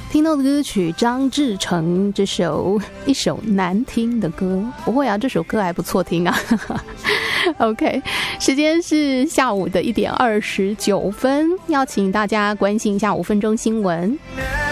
听到的歌曲张志成这首一首难听的歌，不会啊，这首歌还不错听啊。OK， 时间是下午的1点29分，要请大家关心一下5分钟新闻。